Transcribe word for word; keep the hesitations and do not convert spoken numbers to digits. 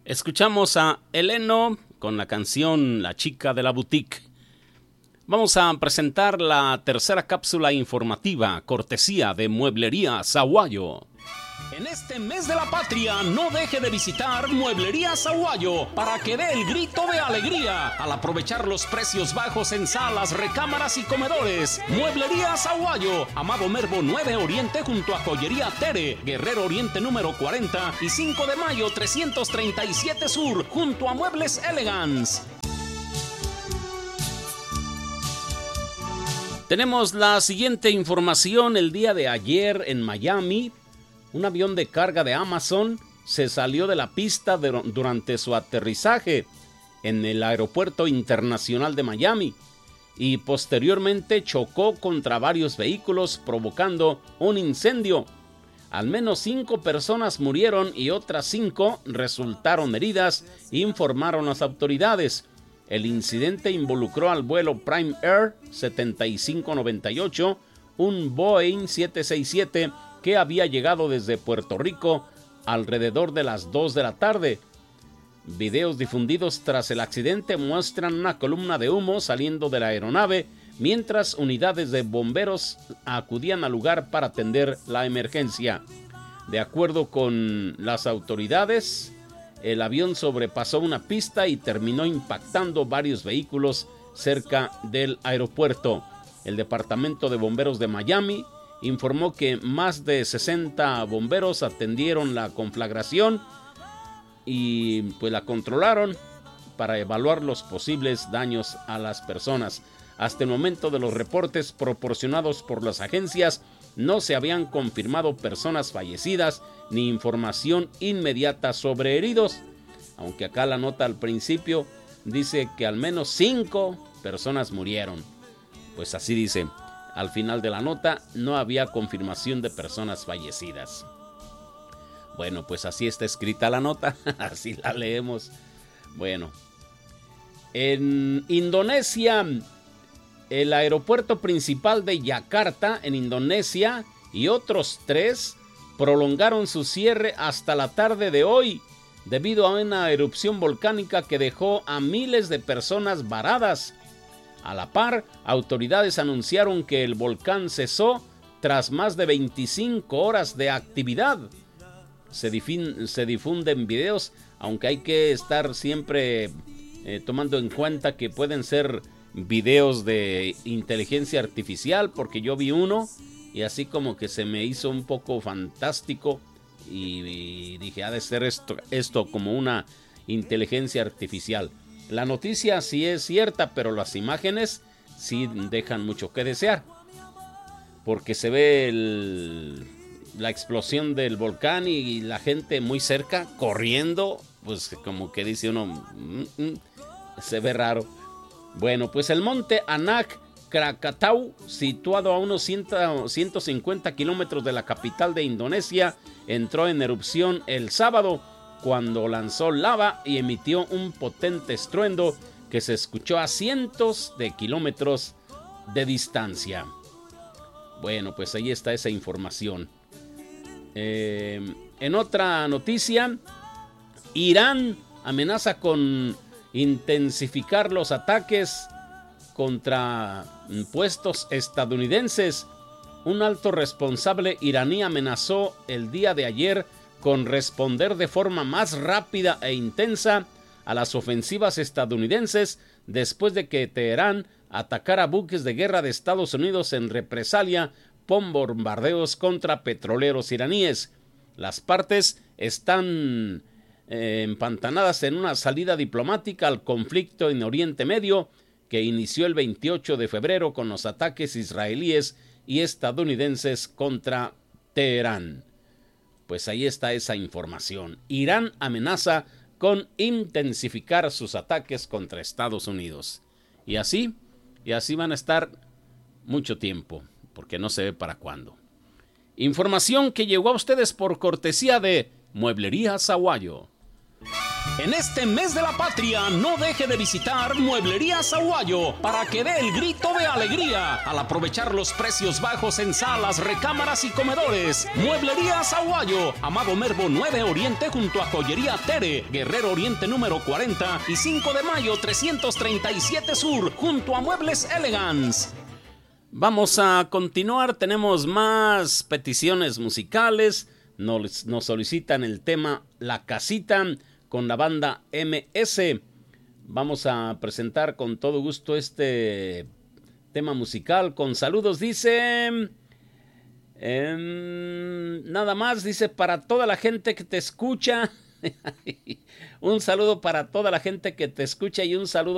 Escuchamos a Eleno con la canción La chica de la boutique. Vamos a presentar la tercera cápsula informativa, cortesía de Mueblería Sahuayo. En este mes de la patria, no deje de visitar Mueblería Sahuayo para que dé el grito de alegría al aprovechar los precios bajos en salas, recámaras y comedores. Mueblería Sahuayo, Amado Mervo nueve Oriente junto a Joyería Tere, Guerrero Oriente número cuarenta y cinco de mayo trescientos treinta y siete Sur junto a Muebles Elegance. Tenemos la siguiente información. El día de ayer en Miami, un avión de carga de Amazon se salió de la pista de, durante su aterrizaje en el Aeropuerto Internacional de Miami y posteriormente chocó contra varios vehículos provocando un incendio. Al menos cinco personas murieron y otras cinco resultaron heridas, informaron las autoridades. El incidente involucró al vuelo Prime Air setenta y cinco noventa y ocho, un Boeing siete sesenta y siete que había llegado desde Puerto Rico alrededor de las dos de la tarde. Videos difundidos tras el accidente muestran una columna de humo saliendo de la aeronave mientras unidades de bomberos acudían al lugar para atender la emergencia. De acuerdo con las autoridades, el avión sobrepasó una pista y terminó impactando varios vehículos cerca del aeropuerto. El Departamento de Bomberos de Miami informó que más de sesenta bomberos atendieron la conflagración y pues la controlaron para evaluar los posibles daños a las personas. Hasta el momento de los reportes proporcionados por las agencias, no se habían confirmado personas fallecidas ni información inmediata sobre heridos, aunque acá la nota al principio dice que al menos cinco personas murieron. Pues así dice. Al final de la nota no había confirmación de personas fallecidas. Bueno, pues así está escrita la nota, así la leemos. Bueno, en Indonesia, el aeropuerto principal de Yakarta, en Indonesia, y otros tres prolongaron su cierre hasta la tarde de hoy debido a una erupción volcánica que dejó a miles de personas varadas. A la par, autoridades anunciaron que el volcán cesó tras más de veinticinco horas de actividad. Se, difin- se difunden videos, aunque hay que estar siempre eh, tomando en cuenta que pueden ser videos de inteligencia artificial, porque yo vi uno y así como que se me hizo un poco fantástico y, y dije, ha de ser esto, esto como una inteligencia artificial. La noticia sí es cierta, pero las imágenes sí dejan mucho que desear, porque se ve el, la explosión del volcán y la gente muy cerca corriendo, pues como que dice uno, mm, mm, se ve raro. Bueno, pues el monte Anak Krakatau, situado a unos ciento cincuenta kilómetros de la capital de Indonesia, entró en erupción el sábado cuando lanzó lava y emitió un potente estruendo que se escuchó a cientos de kilómetros de distancia. Bueno, pues ahí está esa información. Eh, en otra noticia, Irán amenaza con intensificar los ataques contra puestos estadounidenses. Un alto responsable iraní amenazó el día de ayer con responder de forma más rápida e intensa a las ofensivas estadounidenses después de que Teherán atacara buques de guerra de Estados Unidos en represalia por bombardeos contra petroleros iraníes. Las partes están eh, empantanadas en una salida diplomática al conflicto en Oriente Medio que inició el veintiocho de febrero con los ataques israelíes y estadounidenses contra Teherán. Pues ahí está esa información. Irán amenaza con intensificar sus ataques contra Estados Unidos. Y así, y así van a estar mucho tiempo, porque no se ve para cuándo. Información que llegó a ustedes por cortesía de Mueblería Sahuayo. En este mes de la patria, no deje de visitar Mueblerías Aguayo para que dé el grito de alegría al aprovechar los precios bajos en salas, recámaras y comedores. Mueblerías Aguayo, Amado Mervo nueve Oriente junto a Joyería Tere, Guerrero Oriente número cuarenta y cinco de mayo trescientos treinta y siete Sur junto a Muebles Elegance. Vamos a continuar, tenemos más peticiones musicales. Nos, nos solicitan el tema La Casita con la banda M S. Vamos a presentar con todo gusto este tema musical. Con saludos, dice... Eh, nada más, dice, para toda la gente que te escucha. Un saludo para toda la gente que te escucha y un saludo